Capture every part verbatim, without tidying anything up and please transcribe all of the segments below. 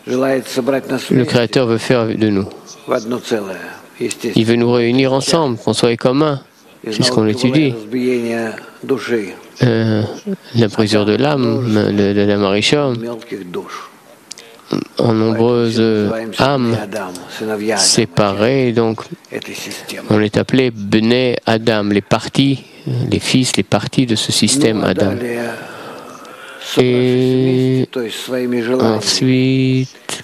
le Créateur veut faire de nous. Il veut nous réunir ensemble, qu'on soit communs. C'est ce qu'on étudie. Euh, la brisure de l'âme, de, de l'âme Arishon, en nombreuses âmes séparées, donc on est appelé Bnei Adam, les parties, les fils, les parties de ce système Adam. Et ensuite,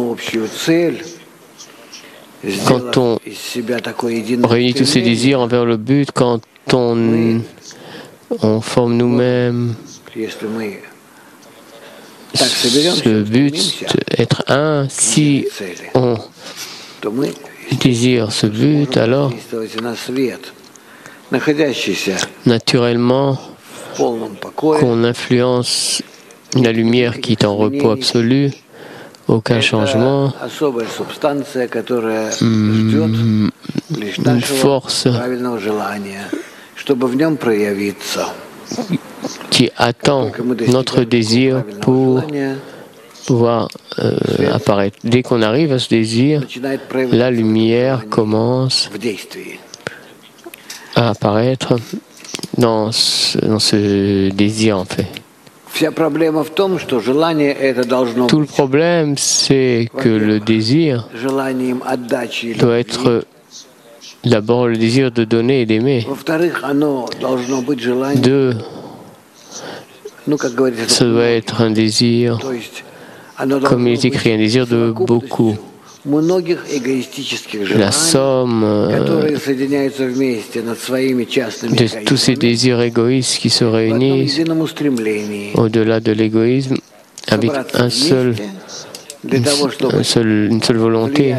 quand on réunit tous ces désirs envers le but, quand on, on forme nous-mêmes ce but, être un, si on désire ce but, alors naturellement qu'on influence la lumière qui est en repos absolu, aucun changement, une force qui attend notre désir pour pouvoir euh, apparaître. Dès qu'on arrive à ce désir, la lumière commence à apparaître dans ce, dans ce désir en fait. Tout le problème, c'est que le désir doit être d'abord le désir de donner et d'aimer. Deux, ça doit être un désir, comme il est écrit, un désir de beaucoup. La somme euh, de tous ces désirs égoïstes qui se réunissent au-delà de l'égoïsme avec un seul, une, un seul, une seule volonté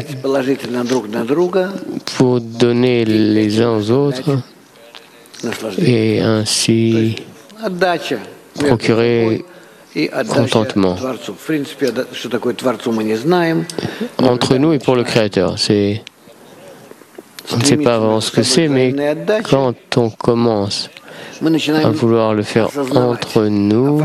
pour donner les uns aux autres et ainsi procurer contentement entre nous et pour le Créateur. C'est, on ne sait pas vraiment ce que c'est, mais quand on commence à vouloir le faire entre nous,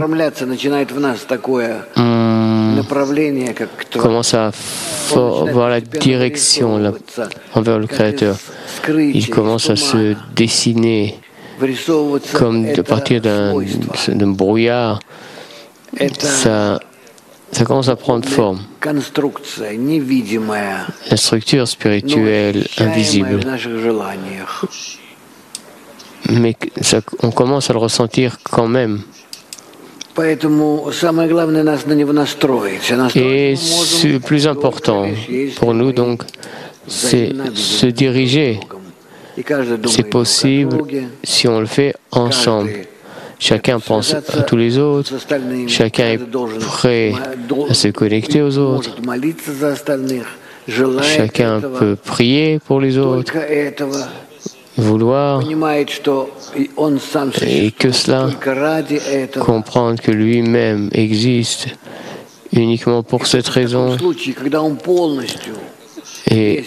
on commence à voir la direction là, envers le Créateur. Il commence à se dessiner comme à partir d'un, d'un brouillard. Ça, ça commence à prendre forme. La structure spirituelle invisible. Mais ça, on commence à le ressentir quand même. Et ce plus important pour nous, donc, c'est se diriger. C'est possible si on le fait ensemble. Chacun pense à tous les autres, chacun est prêt à se connecter aux autres, chacun peut prier pour les autres, vouloir, et que cela, comprendre que lui-même existe uniquement pour cette raison. Et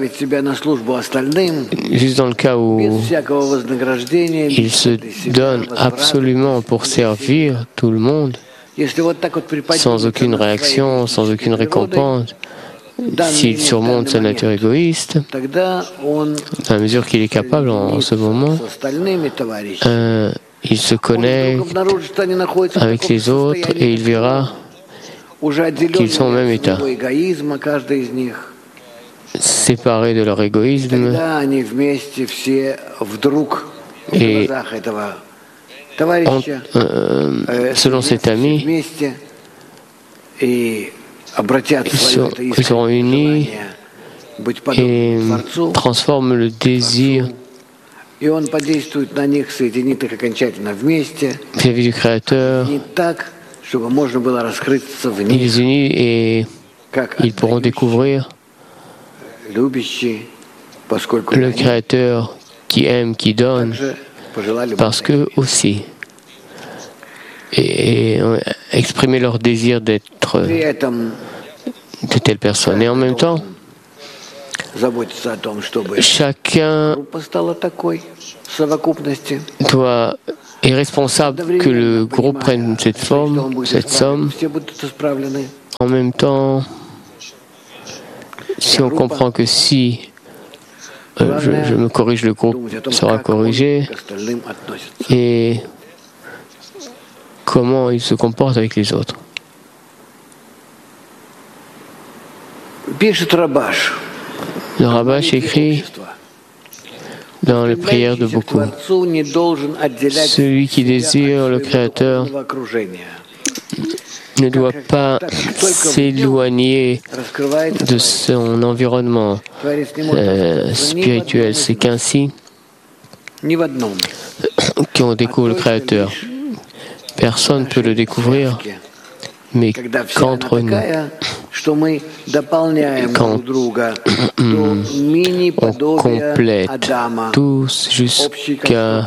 juste dans le cas où il se donne absolument pour servir tout le monde, sans aucune réaction, sans aucune récompense, s'il surmonte sa nature égoïste, à mesure qu'il est capable en ce moment, euh, il se connecte avec les autres et il verra qu'ils sont au même état, séparés de leur égoïsme, et en, euh, selon cet ami, ils, sont, ils seront unis et transforment le désir vis-à-vis du Créateur. Ils les unissent et ils pourront découvrir le Créateur qui aime, qui donne, parce qu'eux aussi, et, et exprimer leur désir d'être de telle personne. Et en même temps, chacun doit, est responsable que le groupe prenne cette forme, cette somme. En même temps, Si on comprend que si euh, je, je me corrige, le groupe sera corrigé, et comment il se comporte avec les autres. Le Rabash écrit dans les prières de beaucoup: celui qui désire le Créateur ne doit pas s'éloigner de son environnement euh, spirituel. C'est qu'ainsi qu'on découvre le Créateur. Personne ne peut le découvrir, mais qu'entre nous, quand on complète tous jusqu'à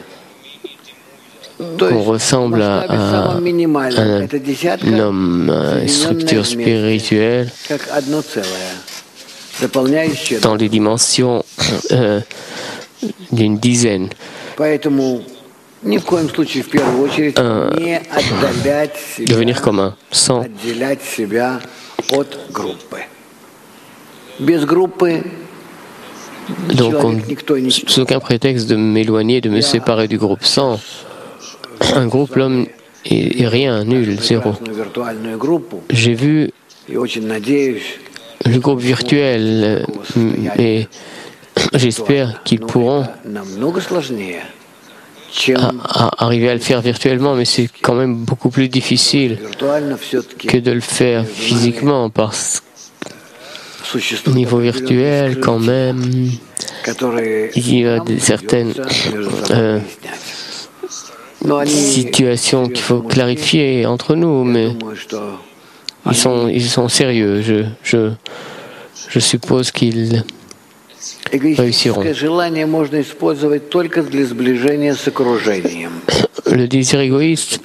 qu'on ressemble à, à un homme, à une structure spirituelle dans les dimensions euh, d'une dizaine. Un, devenir commun, sans donc on, sous aucun prétexte de m'éloigner, de me séparer du groupe. Sans un groupe, l'homme est, est rien, nul, zéro. J'ai vu le groupe virtuel et j'espère qu'ils pourront à, à arriver à le faire virtuellement, mais c'est quand même beaucoup plus difficile que de le faire physiquement, parce qu'au niveau virtuel, quand même, il y a des, certaines euh, situations qu'il faut clarifier entre nous, mais ils sont, ils sont sérieux. Je, je, je suppose qu'ils réussiront. Le désir égoïste,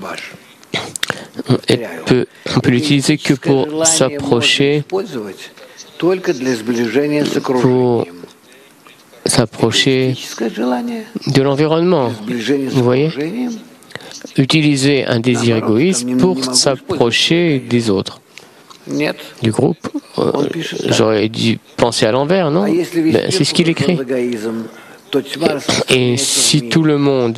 peut, on peut l'utiliser que pour s'approcher, pour s'approcher de l'environnement. Vous voyez? Utiliser un désir égoïste pour s'approcher des autres, du groupe. Euh, J'aurais dû penser à l'envers, non? Ben, c'est ce qu'il écrit. Et si tout le monde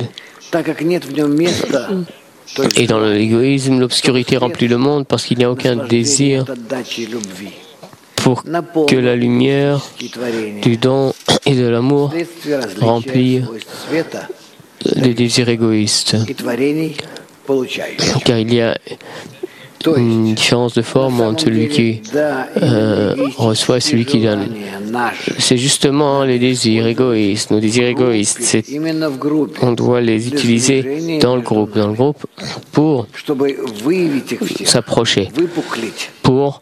est dans l'égoïsme, l'obscurité remplit le monde parce qu'il n'y a aucun désir pour que la lumière du don et de l'amour remplisse les désirs égoïstes. Car il y a une différence de forme entre celui qui euh, reçoit et celui qui donne. C'est justement les désirs égoïstes, nos désirs égoïstes. C'est, on doit les utiliser dans le groupe, dans le groupe pour s'approcher, pour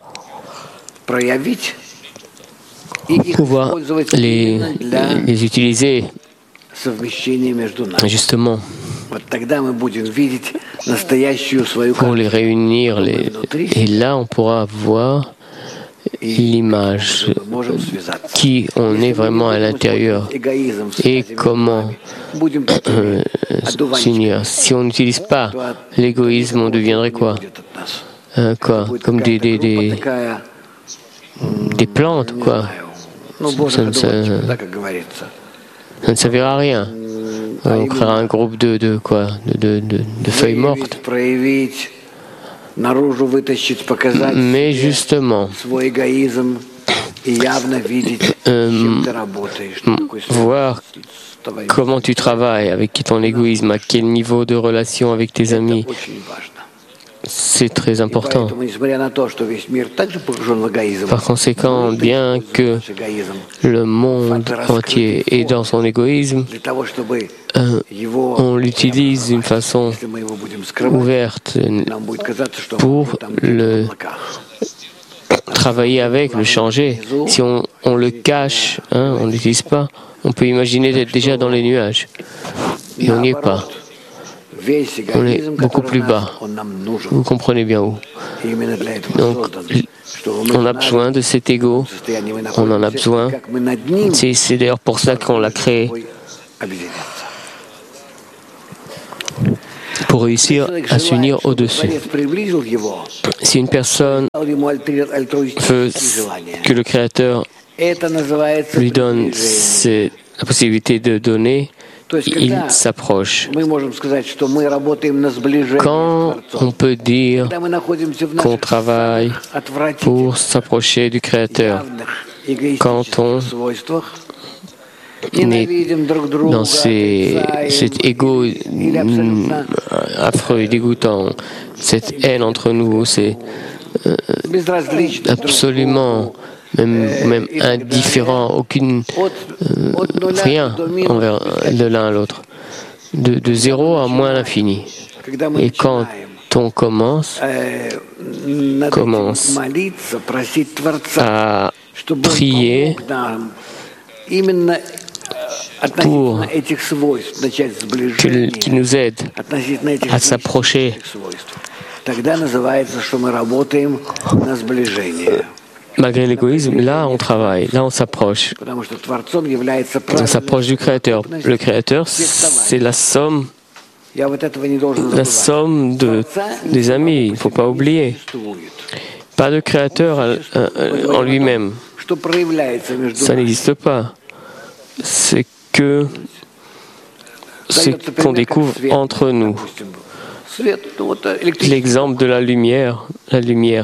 pouvoir les, les utiliser justement pour les réunir. Les, et là, on pourra voir l'image, qui on est vraiment à l'intérieur et comment euh, s'unir. Si on n'utilise pas l'égoïsme, on deviendrait quoi, euh, quoi Comme des, des, des, des plantes, quoi. Ça ne, ça, ça ne servira à rien. On créera un groupe de, de quoi de, de, de, de feuilles mortes. Mais justement, euh, voir comment tu travailles avec ton égoïsme, à quel niveau de relation avec tes amis, c'est très important. Par conséquent, bien que le monde entier est dans son égoïsme, euh, on l'utilise d'une façon ouverte pour le travailler avec, le changer. Si on, on le cache, hein, on ne l'utilise pas, on peut imaginer d'être déjà dans les nuages. Et on n'y est pas. On est beaucoup plus bas. Vous comprenez bien où. Donc, on a besoin de cet ego. On en a besoin. C'est, c'est d'ailleurs pour ça qu'on l'a créé. pour réussir à s'unir au-dessus. Si une personne veut que le Créateur lui donne cette, la possibilité de donner, il s'approche. Quand on peut dire qu'on travaille pour s'approcher du Créateur, quand on est dans ces, cet égo affreux et dégoûtant, cette haine entre nous, c'est euh, absolument même, même indifférent, aucune euh, rien envers de l'un à l'autre, de, de zéro à moins l'infini. Et quand on commence, commence à prier pour qu'il, qu'il nous aide à s'approcher, malgré l'égoïsme, là on travaille, là on s'approche. On s'approche du Créateur. Le Créateur, c'est la somme, la somme de, des amis, il ne faut pas oublier. Pas de Créateur en lui-même. Ça n'existe pas. C'est que ce qu'on découvre entre nous. L'exemple de la lumière, la lumière,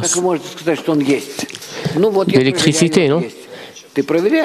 l'électricité, non? Et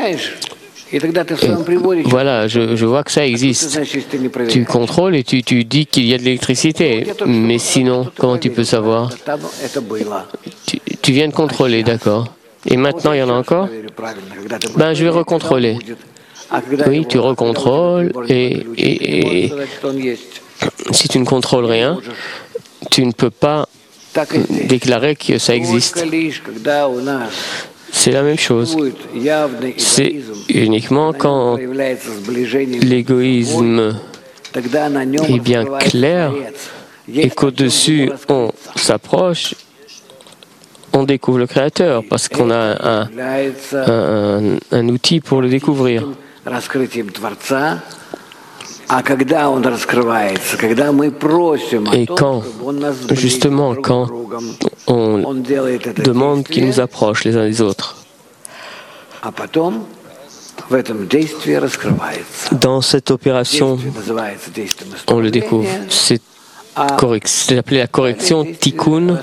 voilà, je, je vois que ça existe. Tu contrôles et tu, tu dis qu'il y a de l'électricité, mais sinon, comment tu peux savoir? Tu, tu viens de contrôler, d'accord. Et maintenant, il y en a encore? Ben, je vais recontrôler. Oui, tu recontrôles et, et, et si tu ne contrôles rien, tu ne peux pas déclarer que ça existe. C'est la même chose. C'est uniquement quand l'égoïsme est bien clair et qu'au-dessus on s'approche, on découvre le Créateur parce qu'on a un, un, un outil pour le découvrir. Et quand, justement, quand on demande qu'il nous approche les uns des autres, dans cette opération, on le découvre. C'est correct. C'est appelé la correction tikkun.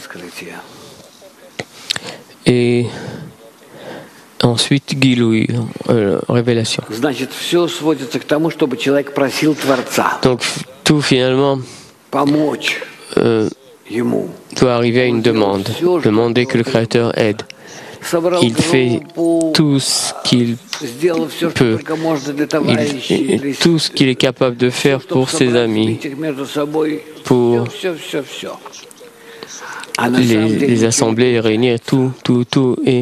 Et ensuite, Gilui, euh, révélation. Donc, tout finalement euh, doit arriver à une demande. Demander que le Créateur aide. Il fait tout ce qu'il peut, il, tout ce qu'il est capable de faire pour ses amis, pour les, les assembler, les réunir, tout, tout, tout, et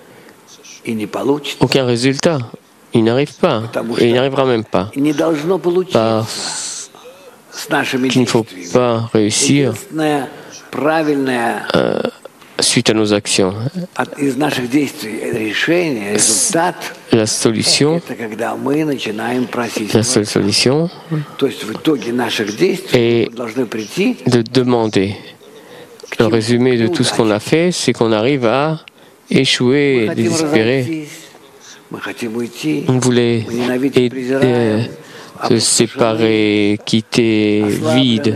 aucun résultat. Il n'arrive pas, et il n'arrivera même pas. Parce qu'il ne faut pas réussir euh, suite à nos actions. La solution, la seule solution est de demander. Le résumé de tout ce qu'on a fait, c'est qu'on arrive à échouer, désespérer. On voulait aider, se séparer, quitter, vide,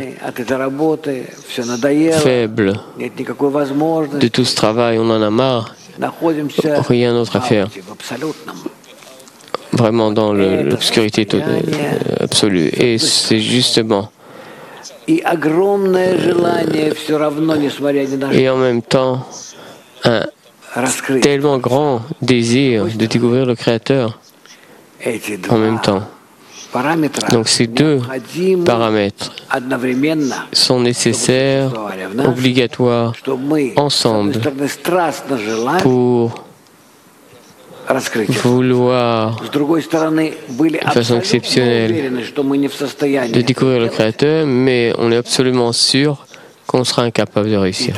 faible de tout ce travail, on en a marre, rien d'autre à faire. Vraiment dans le, l'obscurité absolue. Et c'est justement. Et en même temps, un tellement grand désir de découvrir le Créateur en même temps. Donc ces deux paramètres sont nécessaires, obligatoires, ensemble, pour vouloir, de façon exceptionnelle, de découvrir le Créateur, mais on est absolument sûr qu'on sera incapable de réussir.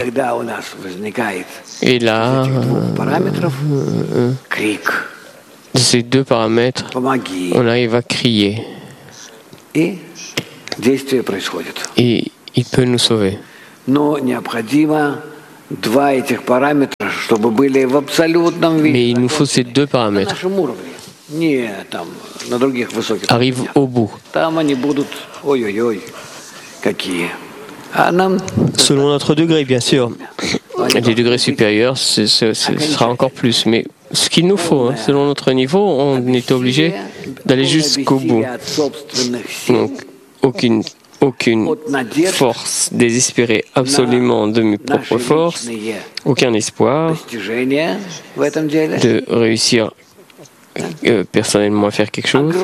Et là, euh, de ces deux paramètres, on arrive à crier. Et il peut nous sauver. Mais il nous faut ces deux paramètres. Arrive au bout. Selon notre degré, bien sûr. Les degrés supérieurs, ce sera encore plus. Mais ce qu'il nous faut, hein, selon notre niveau, on est obligé d'aller jusqu'au bout. Donc, aucune, aucune force désespérée absolument de mes propres forces, aucun espoir de réussir euh, personnellement à faire quelque chose,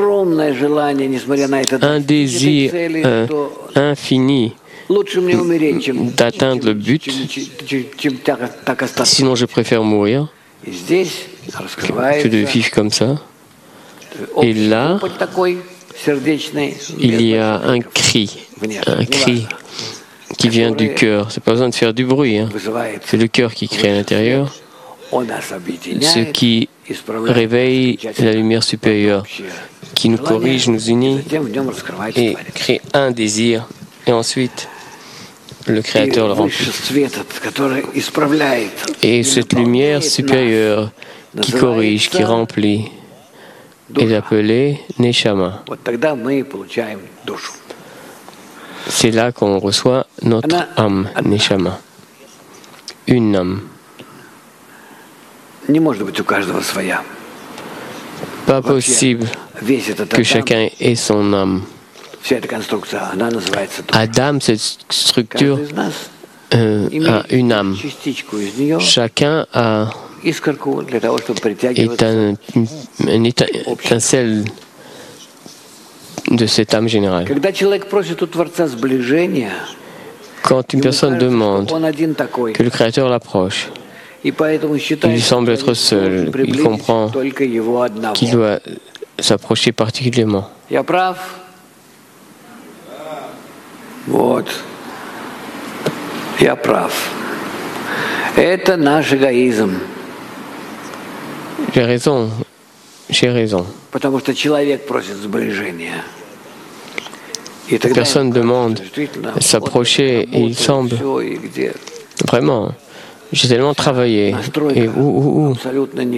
un désir euh, infini d'atteindre le but, sinon je préfère mourir que de vivre comme ça. Et là, il y a un cri, un cri qui vient du cœur. C'est pas besoin de faire du bruit, hein. C'est le cœur qui crie à l'intérieur, ce qui réveille la lumière supérieure, qui nous corrige, nous unit et crée un désir. Et ensuite, le Créateur le remplit. Et cette lumière supérieure qui corrige, qui remplit, est appelée Neshama. C'est là qu'on reçoit notre âme, Neshama. Une âme. Pas possible que chacun ait son âme. Adam, cette structure, euh, a une âme. Chacun a, est un, une étincelle de cette âme générale. Quand une personne demande que le Créateur l'approche, il lui semble être seul, il comprend qu'il doit s'approcher particulièrement. Вот. Я прав. Это наш эгоизм. J'ai raison. J'ai raison. Потому что человек просит сближения. Personne demande de s'approcher et il semble vraiment, j'ai tellement travaillé. Et où, où, où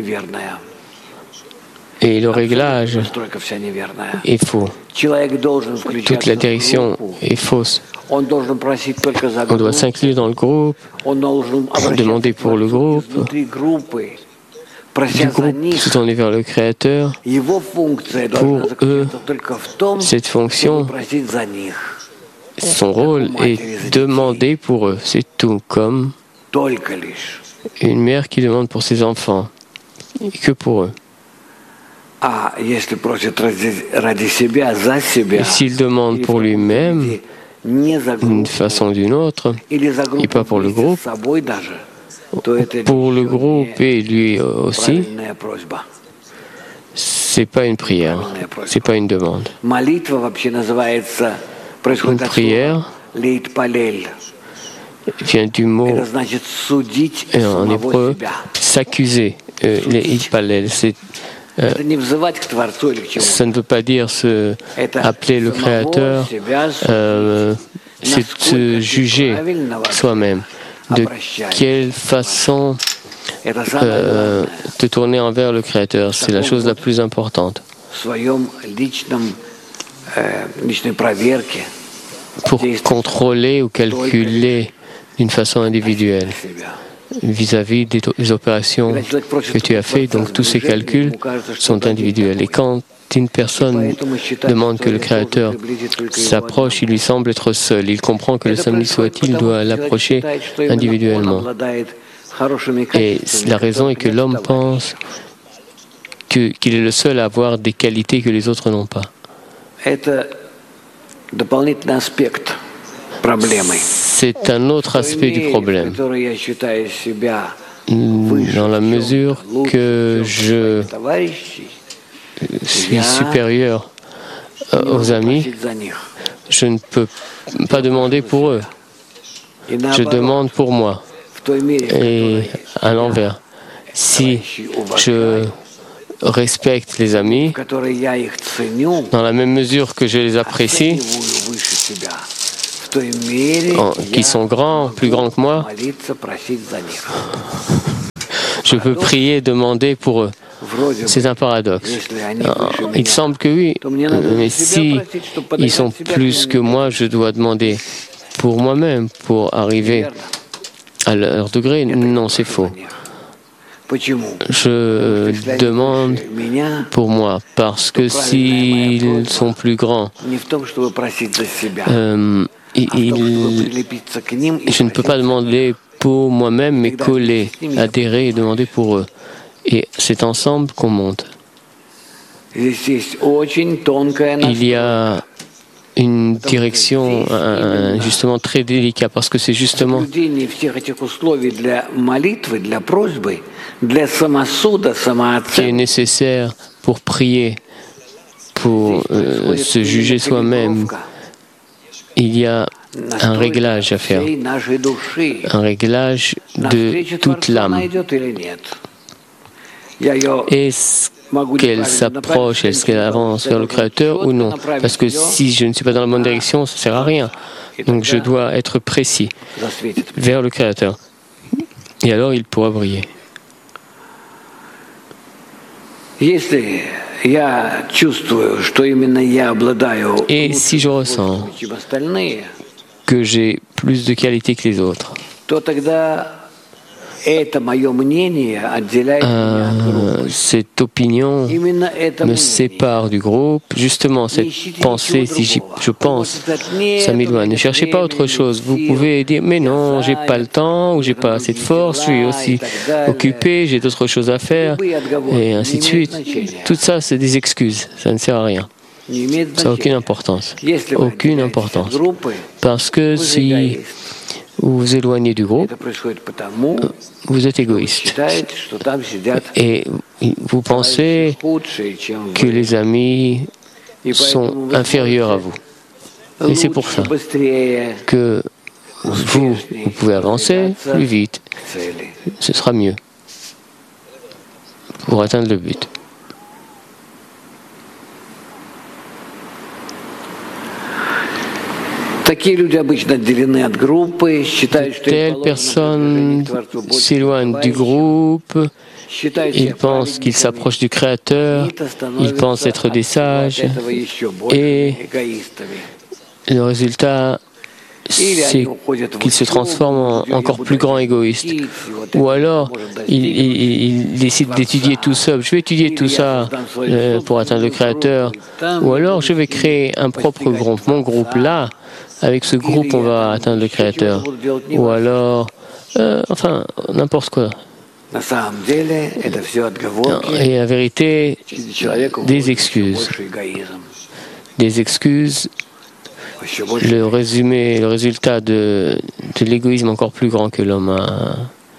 Et le réglage est faux. Toute la direction est fausse. On doit s'inclure dans le groupe, demander pour le groupe, du groupe se tourner vers le Créateur. Pour eux, cette fonction, son rôle est demander pour eux. C'est tout, comme une mère qui demande pour ses enfants, et que pour eux. Et s'il demande pour lui-même, d'une façon ou d'une autre, et pas pour le groupe, pour le groupe et lui aussi, c'est pas une prière, c'est pas une demande. Une prière vient du mot en hébreu s'accuser, euh, les hitpalel, c'est Euh, ça ne veut pas dire se appeler le Créateur, euh, c'est se juger soi-même. De quelle façon euh, te tourner envers le Créateur, c'est la chose la plus importante. Pour contrôler ou calculer d'une façon individuelle vis-à-vis des, des opérations que tu as faites. Donc tous ces calculs sont individuels. Et quand une personne demande que le Créateur s'approche, il lui semble être seul. Il comprend que le samedi soit-il doit l'approcher individuellement. Et la raison est que l'homme pense que, qu'il est le seul à avoir des qualités que les autres n'ont pas. C'est un autre aspect du problème. Dans la mesure que je suis supérieur aux amis, je ne peux pas demander pour eux. Je demande pour moi. Et à l'envers. Si je respecte les amis, dans la même mesure que je les apprécie, en, qui sont grands, plus grands que moi, je peux prier, demander pour eux. C'est un paradoxe. Il semble que oui, mais si ils sont plus que moi, je dois demander pour moi-même, pour arriver à leur degré. Non, c'est faux. Je demande pour moi, parce que s'ils sont plus grands, euh, il, je ne peux pas demander pour moi-même, mais coller, adhérer et demander pour eux. Et c'est ensemble qu'on monte. Il y a une direction un, justement très délicate, parce que c'est justement qui est nécessaire pour prier, pour euh, se juger soi-même. Il y a un réglage à faire, un réglage de toute l'âme. Est-ce qu'elle s'approche, est-ce qu'elle avance vers le Créateur ou non? Parce que si je ne suis pas dans la bonne direction, ça ne sert à rien. Donc je dois être précis vers le Créateur. Et alors il pourra briller. Et si je ressens que j'ai plus de qualité que les autres, Euh, cette opinion me sépare du groupe. Justement, cette pensée, si je pense, ça m'éloigne. Ne cherchez pas autre chose. Vous pouvez dire, mais non, j'ai pas le temps, ou j'ai pas assez de force, je suis aussi occupé, j'ai d'autres choses à faire, et ainsi de suite. Tout ça, c'est des excuses. Ça ne sert à rien. Ça n'a aucune importance. Aucune importance. Parce que si vous vous éloignez du groupe, vous êtes égoïste. Et vous pensez que les amis sont inférieurs à vous. Et c'est pour ça que vous, vous pouvez avancer plus vite. Ce sera mieux pour atteindre le but. Telle personne s'éloigne du groupe, ils pensent qu'ils s'approchent du Créateur, ils pensent être des sages, et le résultat, c'est qu'ils se transforment en encore plus grands égoïstes. Ou alors, ils, ils, ils décident d'étudier tout seul. Je vais étudier tout ça euh, pour atteindre le Créateur. Ou alors, je vais créer un propre groupe. Mon groupe là, avec ce groupe, on va atteindre le Créateur. Ou alors, euh, enfin, n'importe quoi. Et la vérité, des excuses. Des excuses. Le résumé, le résultat de, de l'égoïsme encore plus grand que l'homme a.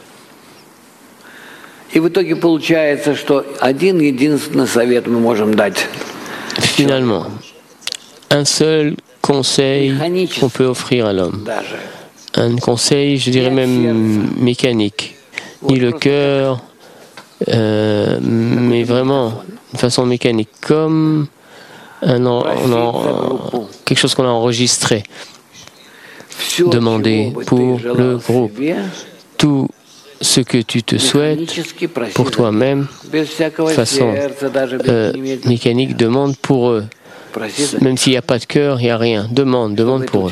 Finalement, un seul conseil qu'on peut offrir à l'homme. Un conseil, je dirais même mécanique. Ni le cœur, euh, mais vraiment de façon mécanique, comme un en, en, quelque chose qu'on a enregistré. Demander pour le groupe tout ce que tu te souhaites pour toi-même, de façon euh, mécanique, demande pour eux. Même s'il n'y a pas de cœur, il n'y a rien. Demande, demande pour eux.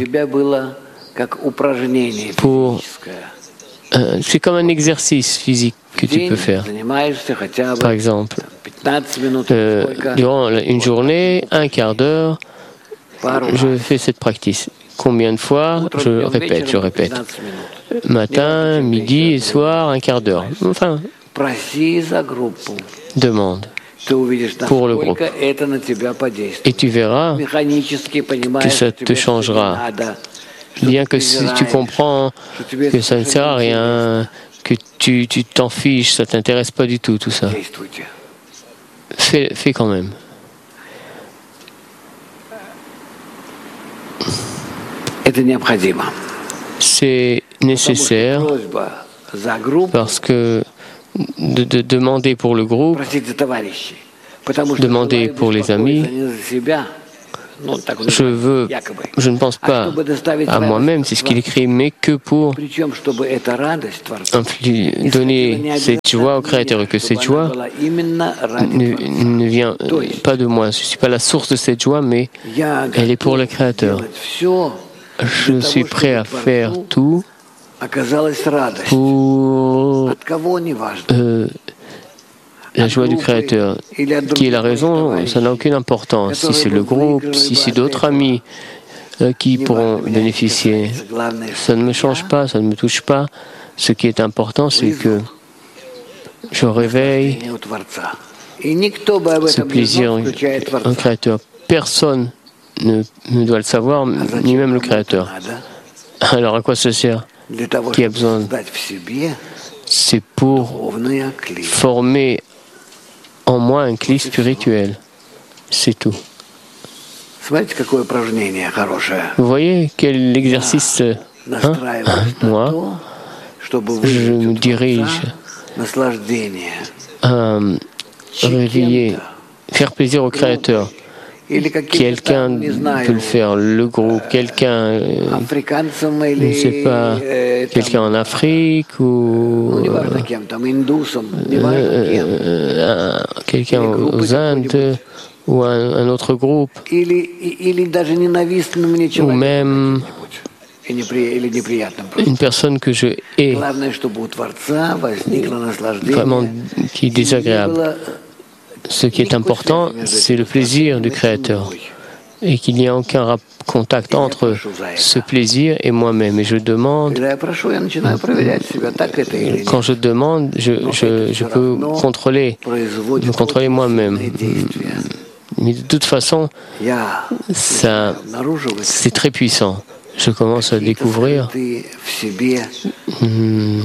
Pour, euh, c'est comme un exercice physique que tu peux faire. Par exemple, euh, durant une journée, un quart d'heure, je fais cette pratique. Combien de fois? Je répète, je répète. Matin, midi et soir, un quart d'heure. Enfin, demande pour le groupe. Et tu verras que ça te changera. Bien que si tu comprends que ça ne sert à rien, que tu tu t'en fiches, ça ne t'intéresse pas du tout, tout ça. Fais, fais quand même. C'est nécessaire parce que de, de demander pour le groupe, demander pour les amis, je veux, je ne pense pas à moi-même, c'est ce qu'il écrit, mais que pour donner cette joie au Créateur, et que cette joie ne, ne vient pas de moi. Je ne suis pas la source de cette joie, mais elle est pour le Créateur. Je suis prêt à faire tout pour euh, la joie du Créateur. Qui est la raison, ça n'a aucune importance. Si c'est le groupe, si c'est d'autres amis euh, qui pourront bénéficier, ça ne me change pas, ça ne me touche pas. Ce qui est important, c'est que je réveille ce plaisir en Créateur. Personne ne, ne doit le savoir, ni même le Créateur. Alors à quoi ça sert? Qui a besoin? C'est pour former en moi un cli spirituel. C'est tout. Vous voyez quel exercice, hein? Moi, je me dirige à réveiller, faire plaisir au Créateur. Quelqu'un peut le faire, le groupe, quelqu'un, euh, je ne sais pas, quelqu'un en Afrique ou euh, euh, quelqu'un aux Indes ou un, un autre groupe, ou même une personne que je hais, vraiment qui est désagréable. Ce qui est important, c'est le plaisir du Créateur et qu'il n'y a aucun contact entre ce plaisir et moi-même. Et je demande, quand je demande, je, je, je peux contrôler, me contrôler moi-même. Mais de toute façon, ça, c'est très puissant. Je commence à découvrir hmm,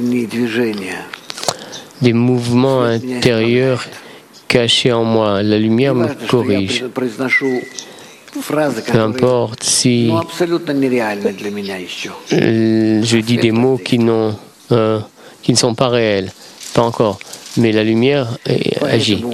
des mouvements intérieurs cachés en moi. La lumière me corrige. Peu importe si je dis des mots qui, n'ont, euh, qui ne sont pas réels, pas encore, mais la lumière agit.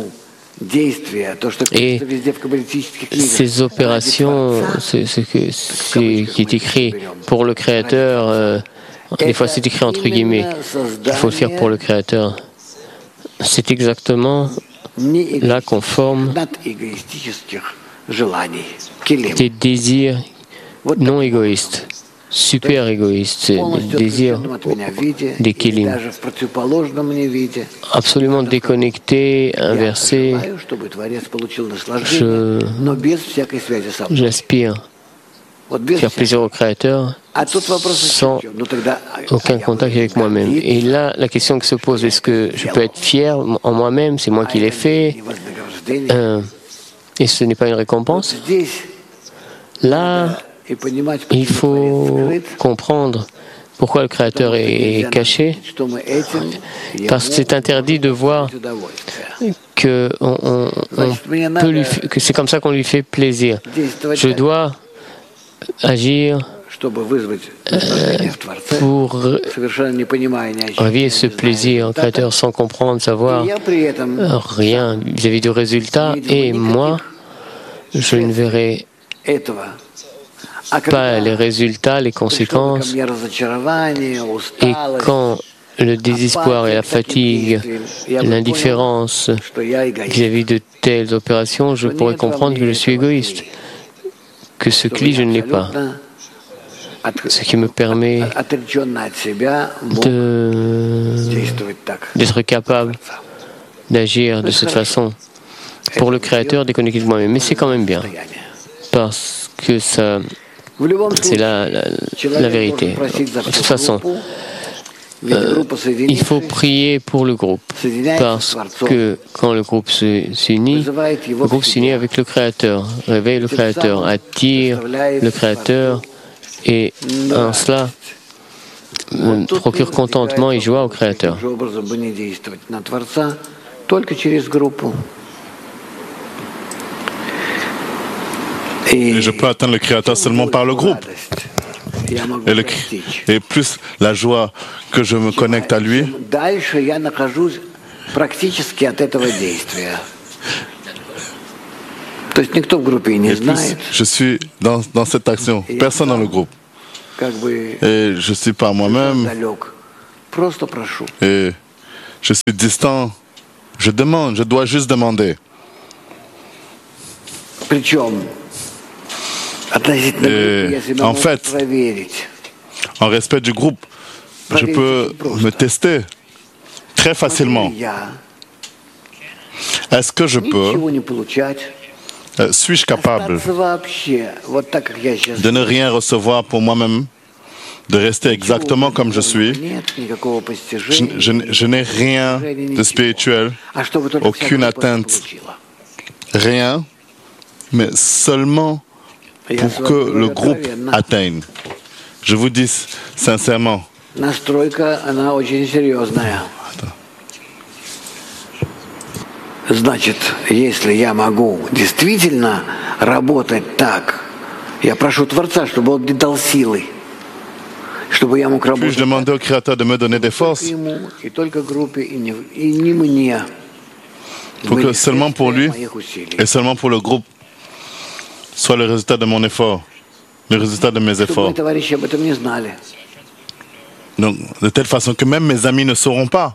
Et ces opérations, ce, ce, que, ce qui est écrit pour le Créateur, euh, des fois c'est écrit entre guillemets, il faut le faire pour le Créateur. C'est exactement là qu'on forme des désirs non égoïstes, super égoïstes, des désirs, des kélim, absolument déconnectés, inversés. Je, j'aspire faire plaisir au Créateur sans aucun contact avec moi-même. Et là, la question qui se pose, est-ce que je peux être fier en moi-même, c'est moi qui l'ai fait, euh, et ce n'est pas une récompense? Là, il faut comprendre pourquoi le Créateur est caché, parce que c'est interdit de voir que, on, on, on peut lui, que c'est comme ça qu'on lui fait plaisir. Je dois agir euh, pour réveiller ce plaisir au Créateur sans comprendre, savoir rien vis-à-vis du résultat, et moi, je ne verrai pas les résultats, les conséquences. Et quand le désespoir et la fatigue, l'indifférence vis-à-vis de telles opérations, je pourrais comprendre que je suis égoïste, que ce cli, je ne l'ai pas. Ce qui me permet de, d'être capable d'agir de cette façon pour le Créateur déconnecté de moi-même. Mais c'est quand même bien, parce que ça, c'est la, la, la vérité. De toute façon, euh, il faut prier pour le groupe, parce que quand le groupe s'unit, le groupe s'unit avec le Créateur, réveille le Créateur, attire le Créateur, et en cela euh, procure contentement et joie au Créateur. Et je peux atteindre le Créateur seulement par le groupe. Et, le, et plus la joie que je me connecte à lui, Et plus je suis dans, dans cette action, personne dans le groupe. Et je suis par moi-même. Et je suis distant. Je demande, je dois juste demander. Et en fait, en respect du groupe, je peux me tester très facilement. Est-ce que je peux, euh, suis-je capable de ne rien recevoir pour moi-même, de rester exactement comme je suis? Je, je, je n'ai rien de spirituel, aucune atteinte, rien, mais seulement pour que le groupe atteigne. Je vous dis sincèrement. Значит, если я могу действительно работать так, я прошу Творца, чтобы Он мне дал силы, чтобы я мог работать. Puis-je demander au Créateur de me donner des forces pour que seulement pour lui et seulement pour le groupe soit le résultat de mon effort, le résultat de mes efforts. Donc, de telle façon que même mes amis ne sauront pas.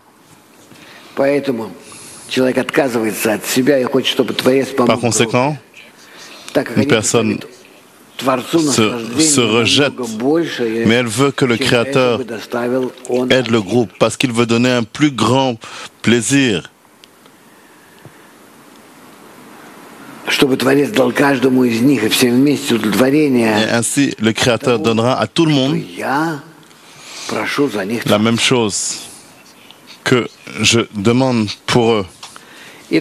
Par conséquent, une personne se, se rejette, mais elle veut que le Créateur aide le groupe parce qu'il veut donner un plus grand plaisir. Et ainsi, le Créateur donnera à tout le monde la même chose que je demande pour eux. Et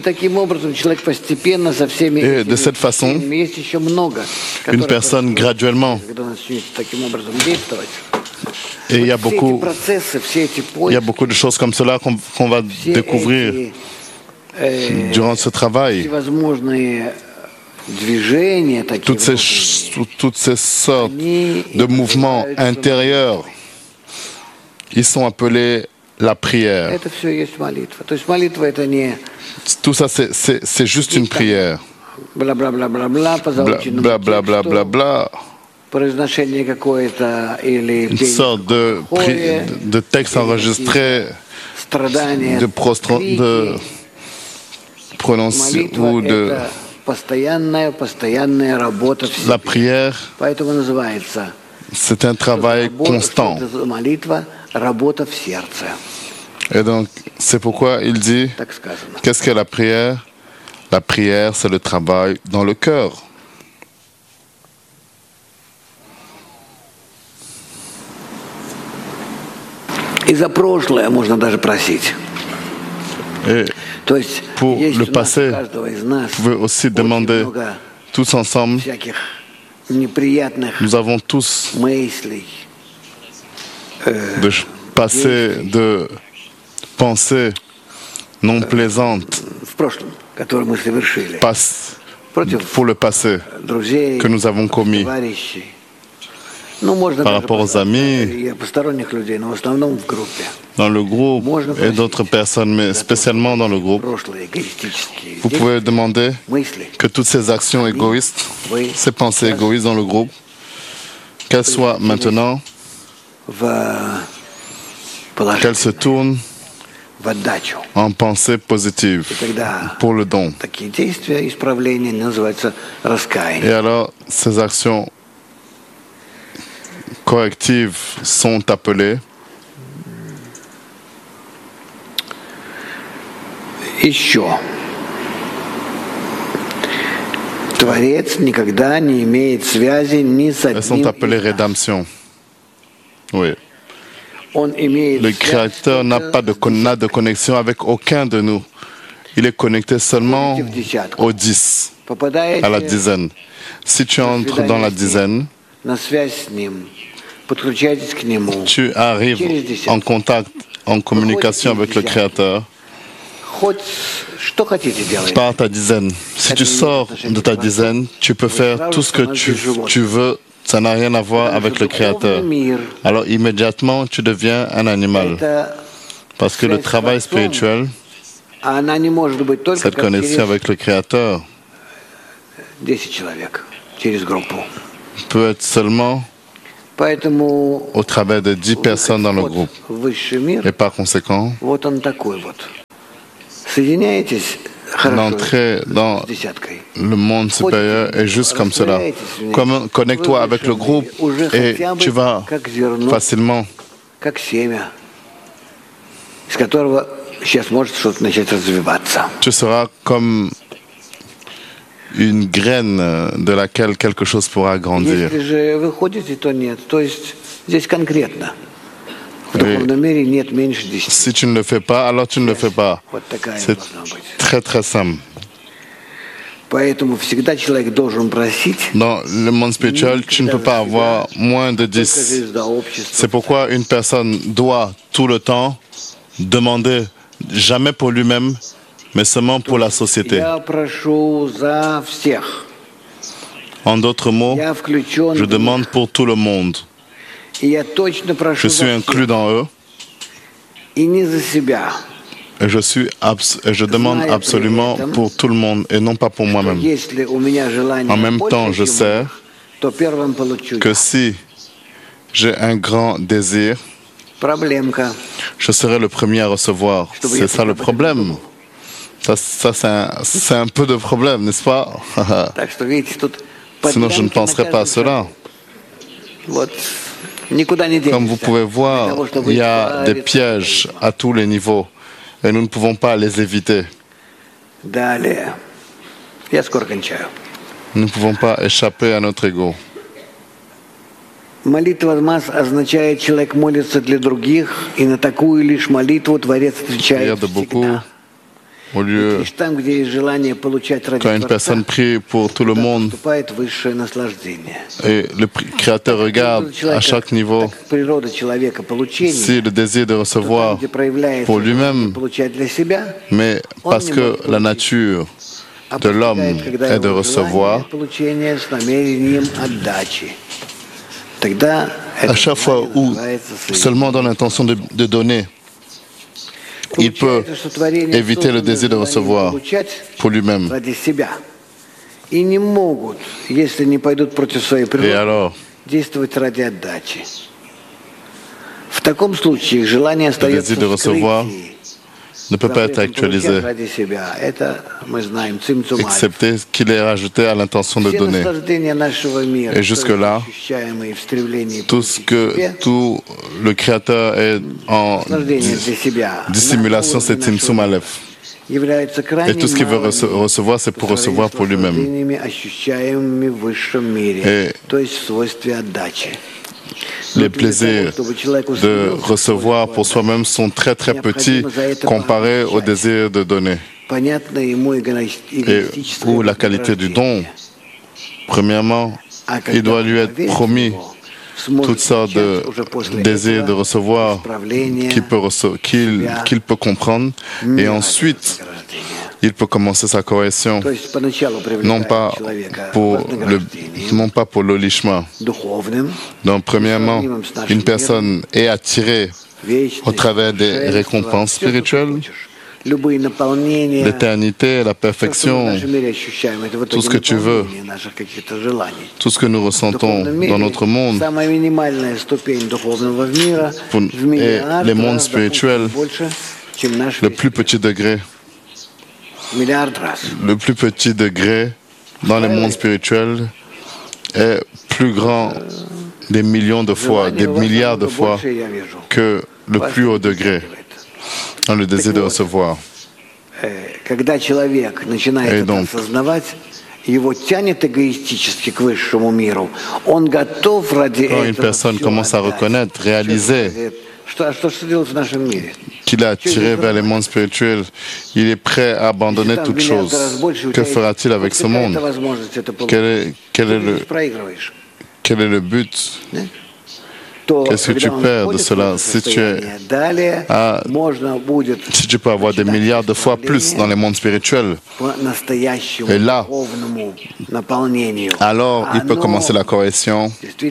de cette façon, une personne graduellement, et il y a beaucoup, il y a beaucoup de choses comme cela qu'on qu'on va découvrir durant ce travail. Toutes ces, toutes ces sortes de mouvements intérieurs, ils sont appelés la prière. Tout ça, c'est juste une prière. Bla bla bla bla bla, bla, bla, bla, bla. Une sorte de, de texte enregistré, de, prostran, de prononcer ou de la prière. C'est un travail constant. Et donc, c'est pourquoi il dit, qu'est-ce que la prière? La prière, c'est le travail dans le cœur. И за прошлое можно даже просить. Et pour le passé, vous pouvez aussi demander tous ensemble. Nous avons tous de passer de pensées non plaisantes passe pour le passé que nous avons commis par rapport aux amis, dans le groupe et d'autres personnes, mais spécialement dans le groupe. Vous pouvez demander que toutes ces actions égoïstes, ces pensées égoïstes dans le groupe, qu'elles soient maintenant, qu'elles se tournent en pensée positive pour le don. Et alors, ces actions correctives sont appelées Еще. Творец никогда не имеет связи ни с одним. Elles sont appelées rédemption. Oui. Le Créateur n'a pas de, n'a de connexion avec aucun de nous. Il est connecté seulement aux dix, à la dizaine. Si tu entres dans la dizaine, tu arrives en contact, en communication avec le Créateur par ta dizaine. Si tu sors de ta dizaine, tu peux faire tout ce que tu, tu veux. Ça n'a rien à voir avec le Créateur. Alors immédiatement, tu deviens un animal. Parce que le travail spirituel, cette connexion avec le Créateur, peut être seulement au travers de dix personnes dans le groupe. Et par conséquent, l'entrée dans le monde supérieur est juste comme cela. Comme, connecte-toi avec le groupe et tu vas facilement tu seras comme une graine de laquelle quelque chose pourra grandir. Et si tu ne le fais pas, alors tu ne le fais pas. C'est très très simple. Dans le monde spirituel, tu ne peux pas avoir moins de dix. C'est pourquoi une personne doit tout le temps demander, jamais pour lui-même, mais seulement pour la société. En d'autres mots, je demande pour tout le monde. Je suis inclus dans eux. Et je, suis abs- et je demande absolument pour tout le monde et non pas pour moi-même. En même temps, je sais que si j'ai un grand désir, je serai le premier à recevoir. C'est ça le problème. Ça, ça c'est, un, c'est un peu de problème, n'est-ce pas? Sinon, je ne penserais pas à cela. Comme vous pouvez voir, il y a des pièges à tous les niveaux et nous ne pouvons pas les éviter. Nous ne pouvons pas échapper à notre ego. Молитва масс означает, человек молится для других, и на такую лишь молитву Творец отвечает всегда. Au lieu, quand une personne prie pour tout le monde, et le Créateur regarde à chaque niveau si le désir de recevoir pour lui-même, mais parce que la nature de l'homme est de recevoir, à chaque fois où seulement dans l'intention de, de donner, il peut éviter le désir de recevoir pour lui-même. Et alors, le désir de recevoir ne peut pas être actualisé, excepté qu'il est rajouté à l'intention de donner. Et jusque-là, tout ce que tout le Créateur est en dissimulation, c'est Tzimtzum Aleph. Et tout ce qu'il veut rece- recevoir, c'est pour recevoir pour lui-même. Et les plaisirs de recevoir pour soi-même sont très très petits comparés au désir de donner. Et où la qualité du don, premièrement, il doit lui être promis toutes sortes de désirs de recevoir qu'il peut, rece- qu'il, qu'il peut comprendre, et ensuite il peut commencer sa correction, non pas pour le, non pas pour le lishma. Donc, premièrement, une personne est attirée au travers des récompenses spirituelles, l'éternité, la perfection, tout ce que tu veux, tout ce que nous ressentons dans notre monde, pour, et les mondes spirituels, le plus petit degré, le plus petit degré dans les mondes spirituels est plus grand des millions de fois, des milliards de fois que le plus haut degré dans le désir de recevoir. Et donc, quand une personne commence à reconnaître, réaliser qu'il est attiré vers les mondes spirituels, il est prêt à abandonner toute chose. Que fera-t-il avec ce monde? Quel est, quel est, le, quel est le but? Qu'est-ce que tu perds de cela? Si tu, as, si tu peux avoir des milliards de fois plus dans les mondes spirituels, et là, alors il peut commencer la correction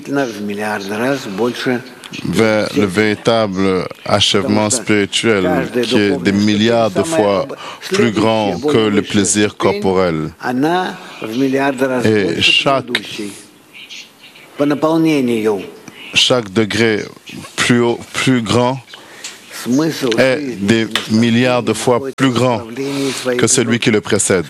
vers le véritable achèvement spirituel qui est des milliards de fois plus grand que le plaisir corporel. Et chaque, chaque degré plus haut, plus grand est des milliards de fois plus grand que celui qui le précède.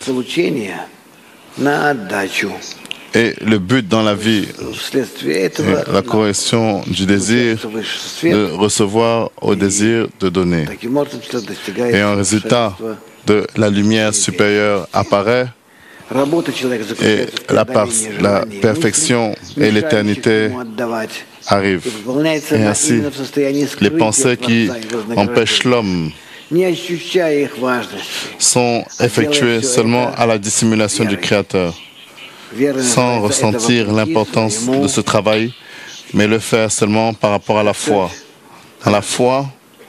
Et le but dans la vie est la correction du désir de recevoir au désir de donner. Et en résultat de la lumière supérieure apparaît et la, la perfection et l'éternité arrivent. Et ainsi, les pensées qui empêchent l'homme sont effectuées seulement à la dissimulation du Créateur, sans ressentir l'importance de ce travail, mais le faire seulement par rapport à la foi. À la foi,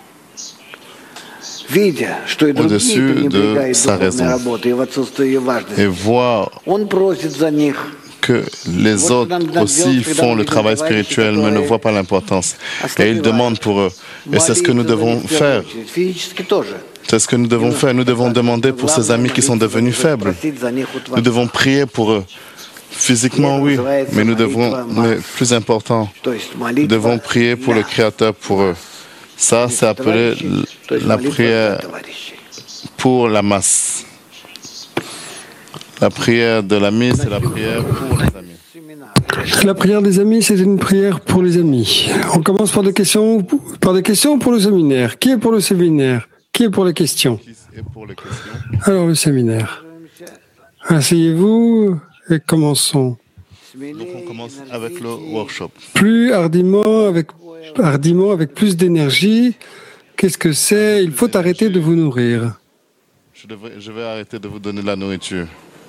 au-dessus de sa raison, et voir que les autres aussi font le travail spirituel, mais ne voient pas l'importance. Et ils demandent pour eux. Et c'est ce que nous devons faire. C'est ce que nous devons faire. Nous devons demander pour ces amis qui sont devenus faibles. Nous devons prier pour eux. Physiquement, oui, mais nous devons, mais plus important, nous devons prier pour le Créateur pour eux. Ça, c'est appelé la prière pour la masse. La prière de l'ami, c'est la prière pour les amis. La prière des amis, c'est une prière pour les amis. On commence par des questions, par des questions pour le séminaire. Qui est pour le séminaire? Qui est pour les questions? Alors, le séminaire. Asseyez-vous et commençons. Donc, on commence avec le workshop. Plus hardiment, avec, hardiment, avec plus d'énergie. Qu'est-ce que c'est? Il faut arrêter de vous nourrir. Je, devrais, je vais arrêter de vous donner de la nourriture.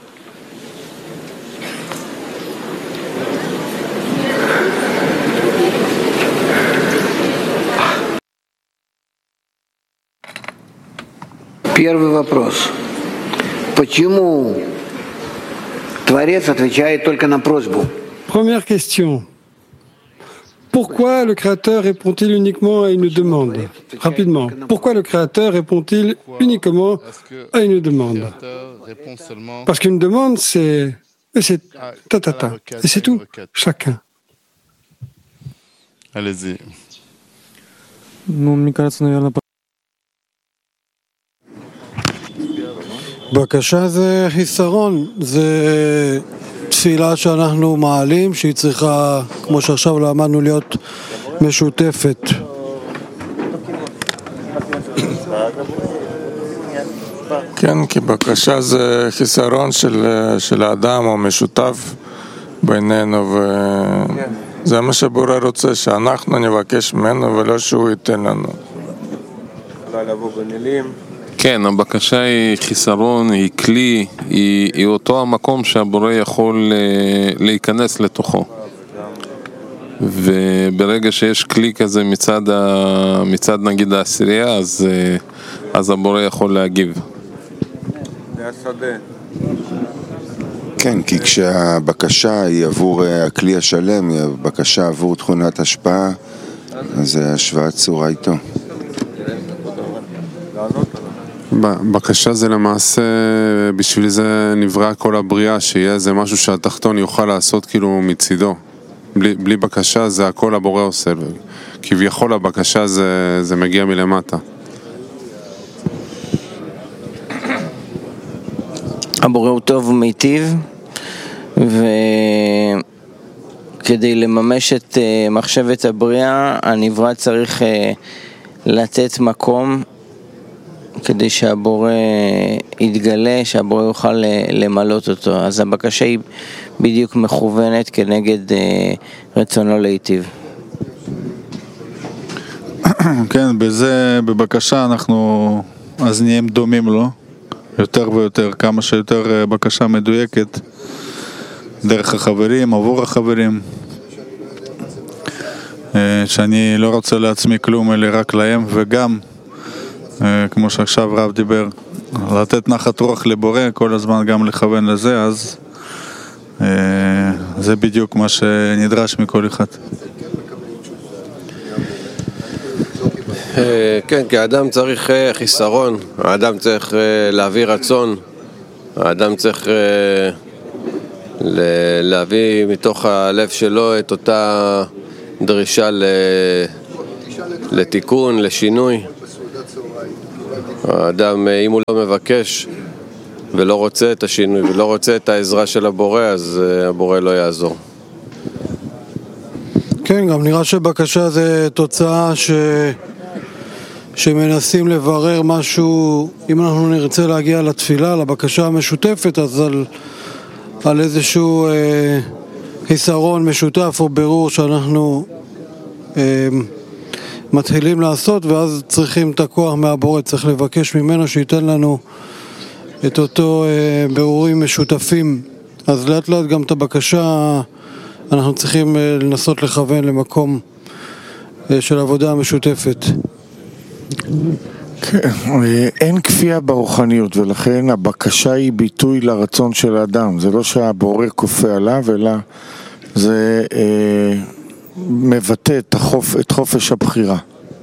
Первый вопрос. Почему Творец отвечает только на просьбу? Première question. Pourquoi le Créateur répond-il uniquement à une demande? Rapidement. Pourquoi le Créateur répond-il uniquement à une demande? Parce qu'une demande, c'est... Et c'est ta ta ta. Et c'est tout. Chacun. Allez-y. Ну, мне кажется, наверное... בקשה זה חיסרון, זה תפילה שאנחנו מעלים, שהיא צריכה, כמו שעכשיו למדנו, להיות משותפת. כן, כי בקשה זה חיסרון של, של האדם או משותף בינינו, וזה מה שבורא רוצה, שאנחנו נבקש ממנו ולא שהוא ייתן לנו. כן, הבקשה היא חיסרון, היא כלי, היא, היא אותו המקום שהבורא יכול להיכנס לתוכו. וברגע שיש כלי כזה מצד, ה, מצד נגיד העשירייה, אז, אז הבורא יכול להגיב. כן, כי כשהבקשה היא עבור הכלי השלם, היא בקשה עבור תכונת השפעה, אז זה השוואת צורה איתו. בקשה זה למעשה, בשביל זה נברא כל הבריאה, שיהיה איזה משהו שהתחתון יוכל לעשות כאילו מצידו. בלי, בלי בקשה זה הכל הבורא עושה. כביכול הבקשה זה, זה מגיע מלמטה. הבורא הוא טוב ומיטיב, וכדי לממש את מחשבת הבריאה, הנברא צריך לתת מקום כדי שהבורא יתגלה, שהבורא יוכל למלות אותו. אז הבקשה היא בדיוק מכוונת כנגד רצונו להיטיב. כן, בזה, בבקשה אנחנו אז נהיים דומים לו, יותר ויותר, כמה שיותר בקשה מדויקת, דרך החברים, עבור החברים. שאני לא רוצה לעצמי כלום אלא רק להם, וגם כמו שעכשיו רב דיבר, לתת נחת רוח לבורא, כל הזמן גם לכוון לזה, אז זה בדיוק מה שנדרש מכל אחד. כן, כי האדם צריך חיסרון, האדם צריך להביא רצון, האדם צריך להביא מתוך הלב שלו את אותה דרישה לתיקון, לשינוי. האדם, אם הוא לא מבקש ולא רוצה את השינוי ולא רוצה את העזרה של הבורא, אז הבורא לא יעזור. כן, גם נראה שבקשה זה תוצאה ש... שמנסים לברר משהו. אם אנחנו נרצה להגיע לתפילה, לבקשה המשותפת, אז על, על איזשהו אה, חיסרון משותף או ברור שאנחנו אה, מתחילים לעשות, ואז צריכים את הכוח מהבורא, צריך לבקש ממנו שייתן לנו את אותו אה, ברורים משותפים. אז לאט לאט גם את הבקשה אנחנו צריכים אה, לנסות לכוון למקום אה, של עבודה משותפת. כן, אין כפייה ברוחניות, ולכן הבקשה היא ביטוי לרצון של האדם. זה לא שהבורא כופה עליו, אלא זה אה, מבטא את, החופ, את חופש הבחירה.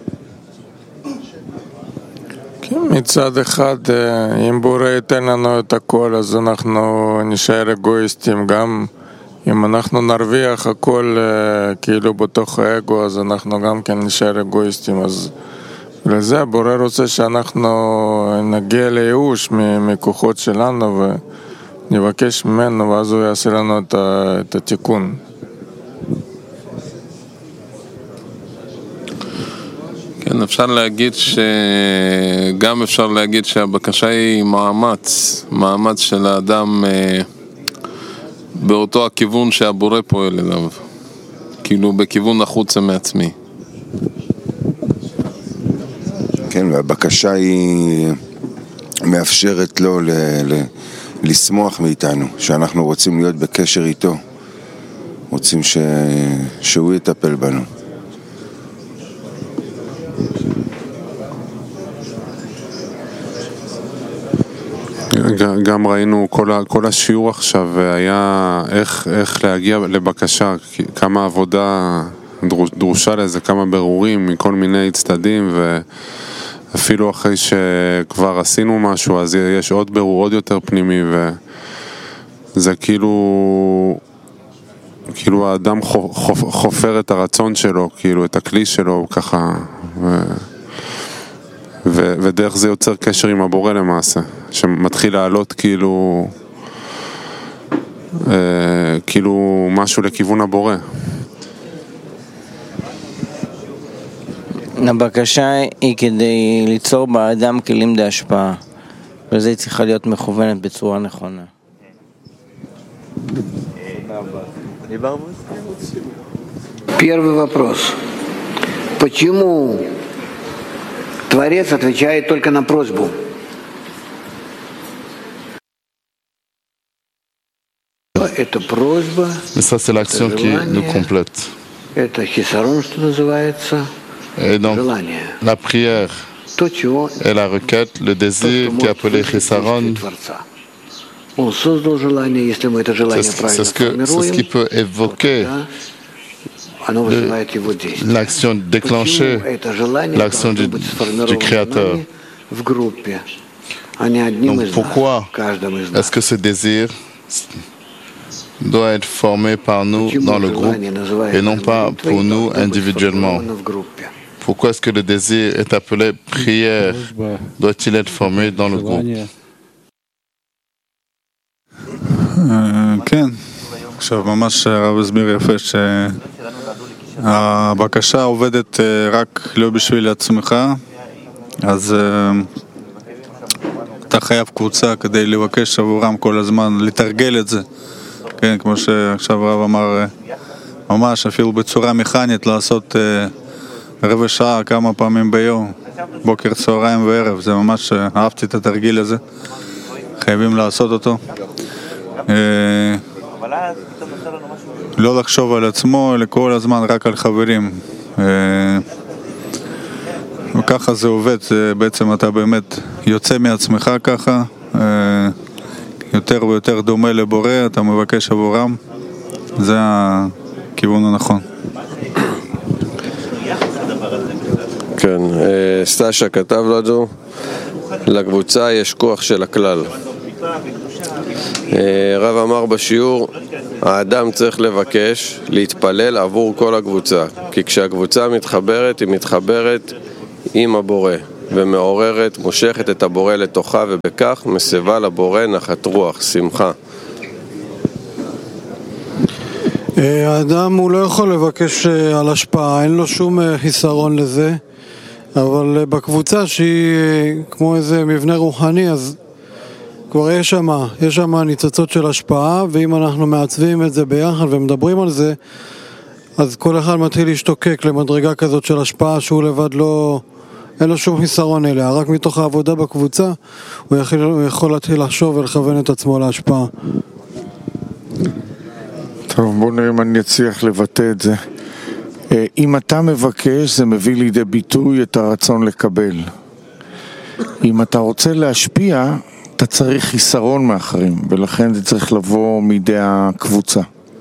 כן, מצד אחד, אם בורא ייתן לנו את הכל, אז אנחנו נשאר אגואיסטים. גם אם אנחנו נרוויח הכל כאילו בתוך האגו, אז אנחנו גם כן נשאר אגואיסטים. אז לזה הבורא רוצה שאנחנו נגיע לייאוש מכוחות שלנו ונבקש ממנו, ואז הוא יעשה לנו את התיקון. כן, אפשר להגיד ש... גם אפשר להגיד שהבקשה היא מאמץ, מאמץ של האדם באותו הכיוון שהבורא פועל אליו, כאילו בכיוון החוצה מעצמי. כן, והבקשה היא מאפשרת לו ל... ל... לשמוח מאיתנו, שאנחנו רוצים להיות בקשר איתו, רוצים ש... שהוא יטפל בנו. גם ראינו כל, ה, כל השיעור עכשיו היה איך, איך להגיע לבקשה, כמה עבודה דרושה לזה, כמה ברורים מכל מיני צדדים, ואפילו אחרי שכבר עשינו משהו אז יש עוד ברור עוד יותר פנימי, וזה כאילו כאילו האדם חופר את הרצון שלו, כאילו את הכלי שלו ככה, ו... ו- ודרך זה יוצר קשר עם הבורא למעשה, שמתחיל לעלות כאילו אה, כאילו משהו לכיוון הבורא. הבקשה היא כדי ליצור באדם כלים להשפעה, וזה היא צריכה להיות מכוונת בצורה נכונה. Первый вопрос. Почему Творец отвечает только на просьбу? Это просьба, Mais ça, c'est l'action qui nous complète. это хисарон, что называется, Et donc, желание. la prière То, чего, et la requête, le désir qui est appelé chisaron, Он создал желание, если мы это желание c'est правильно ce, que, c'est ce qui peut évoquer оно вызывает его действие. l'action, déclencher l'action du, du Créateur. В группе, а не одним Donc из pourquoi нас, каждым из нас. est-ce que ce désir doit être formé par nous dans le groupe et non pas pour nous individuellement? Pourquoi est-ce que le désir est appelé prière? Doit-il être formé dans le groupe? כן, עכשיו ממש הרב הסביר יפה שהבקשה עובדת רק לא בשביל עצמך, אז אתה חייב קבוצה כדי לבקש עבורם כל הזמן, לתרגל את זה, כן, כמו שעכשיו הרב אמר, ממש אפילו בצורה מכנית לעשות רבע שעה כמה פעמים ביום, בוקר, צהריים וערב, זה ממש, אהבתי את התרגיל הזה, חייבים לעשות אותו. לא לחשוב על עצמו, אלא כל הזמן רק על חברים, וככה זה עובד, בעצם אתה באמת יוצא מעצמך ככה, יותר ויותר דומה לבורא, אתה מבקש עבורם, זה הכיוון הנכון. כן, סטאשה כתב לנו, לקבוצה יש כוח של הכלל. הרב אמר בשיעור, האדם צריך לבקש, להתפלל עבור כל הקבוצה, כי כשהקבוצה מתחברת, היא מתחברת עם הבורא, ומעוררת, מושכת את הבורא לתוכה, ובכך מסבה לבורא נחת רוח, שמחה. האדם הוא לא יכול לבקש על השפעה, אין לו שום חיסרון לזה, אבל בקבוצה שהיא כמו איזה מבנה רוחני, אז כבר יש שם, יש שם ניצוצות של השפעה, ואם אנחנו מעצבים את זה ביחד ומדברים על זה, אז כל אחד מתחיל להשתוקק למדרגה כזאת של השפעה שהוא לבד לא, אין לו שום חיסרון אליה, רק מתוך העבודה בקבוצה הוא יכול, הוא יכול להתחיל לחשוב ולכוון את עצמו להשפעה. טוב, בואו נראה אם אני אצליח לבטא את זה. אם אתה מבקש, זה מביא לידי ביטוי את הרצון לקבל. אם אתה רוצה להשפיע, אתה צריך חיסרון מאחרים, ולכן זה צריך לבוא מידי הקבוצה.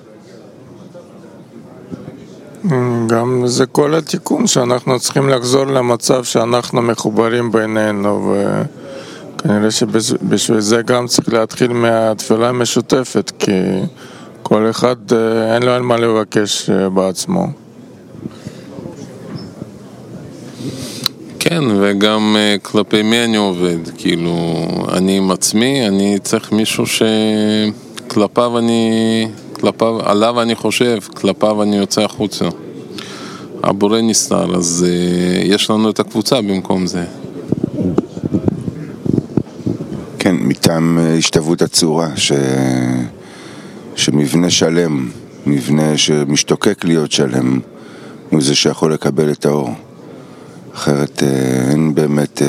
גם זה כל התיקון שאנחנו צריכים לחזור למצב שאנחנו מחוברים בינינו, וכנראה שבשביל זה גם צריך להתחיל מהתפילה המשותפת, כי כל אחד אין לו על מה לבקש בעצמו. כן, וגם כלפי מי אני עובד, כאילו, אני עם עצמי, אני צריך מישהו שכלפיו אני, כלפיו, עליו אני חושב, כלפיו אני יוצא החוצה. הבורא נסתר, אז יש לנו את הקבוצה במקום זה. כן, מטעם השתוות הצורה, ש... שמבנה שלם, מבנה שמשתוקק להיות שלם, הוא זה שיכול לקבל את האור. אחרת אין באמת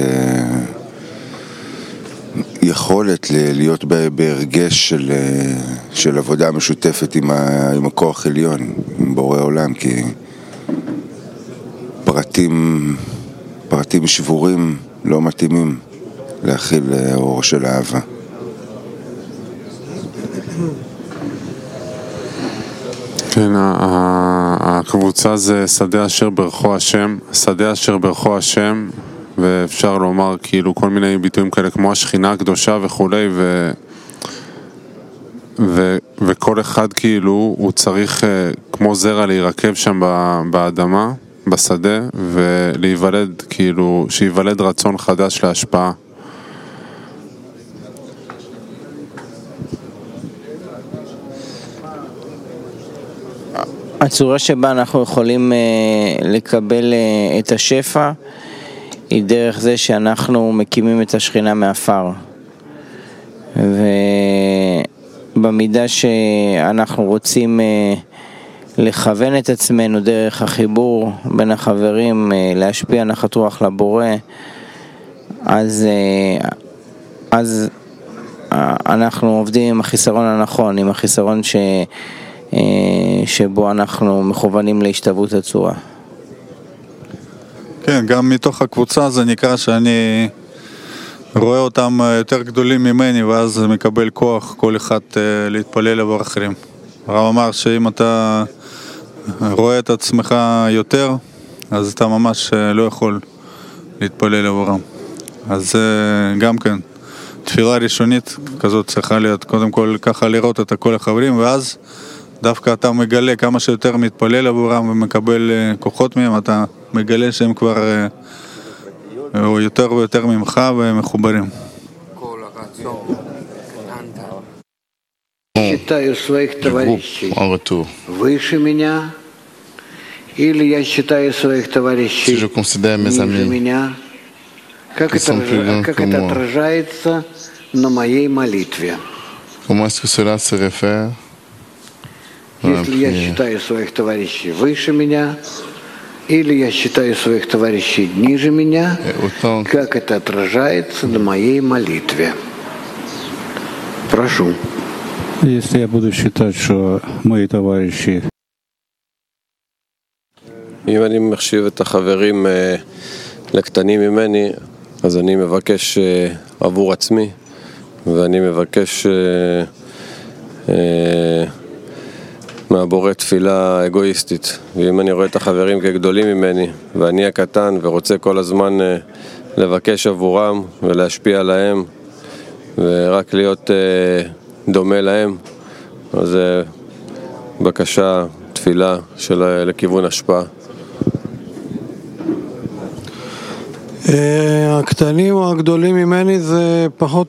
יכולת להיות בהרגש של, של עבודה משותפת עם, ה, עם הכוח עליון, עם בורא עולם, כי פרטים, פרטים שבורים לא מתאימים להכיל אור של אהבה. כן, הקבוצה זה שדה אשר ברכו השם, שדה אשר ברכו השם, ואפשר לומר כאילו כל מיני ביטויים כאלה כמו השכינה הקדושה וכולי, ו, ו, וכל אחד כאילו הוא צריך כמו זרע להירקב שם באדמה, בשדה, ולהיוולד כאילו, שיוולד רצון חדש להשפעה. הצורה שבה אנחנו יכולים uh, לקבל uh, את השפע היא דרך זה שאנחנו מקימים את השכינה מאפר, ובמידה שאנחנו רוצים uh, לכוון את עצמנו דרך החיבור בין החברים, uh, להשפיע נחת רוח לבורא, אז, uh, אז uh, אנחנו עובדים עם החיסרון הנכון, עם החיסרון ש... שבו אנחנו מכוונים להשתוות הצורה. כן, גם מתוך הקבוצה זה נקרא שאני רואה אותם יותר גדולים ממני, ואז מקבל כוח כל אחד להתפלל עבור אחרים. הרב אמר שאם אתה רואה את עצמך יותר, אז אתה ממש לא יכול להתפלל עבורם. אז גם כן, תפילה ראשונית כזאת צריכה להיות, קודם כל ככה לראות את כל החברים, ואז דווקא אתה מגלה כמה שיותר מתפלל עבורם ומקבל כוחות מהם, אתה מגלה שהם כבר יותר ויותר ממך ומחוברים. Считаю своих товарищей выше меня, или я считаю своих товарищей ниже меня, как это, как это отражается на моей молитве. Comment est-ce que cela se réfère? Если я считаю своих товарищей выше меня, или я считаю своих товарищей ниже меня, как это отражается на моей молитве. Прошу. Если я буду считать, что мои товарищи אם אני מחשיב את החברים לקטנים ממני, אז אני מבקש עבור עצמי, ואני מבקש מהבורא תפילה אגואיסטית. ואם אני רואה את החברים כגדולים ממני, ואני הקטן ורוצה כל הזמן לבקש עבורם ולהשפיע עליהם, ורק להיות דומה להם, אז זה בקשה, תפילה של לכיוון השפעה. הקטנים או הגדולים ממני זה פחות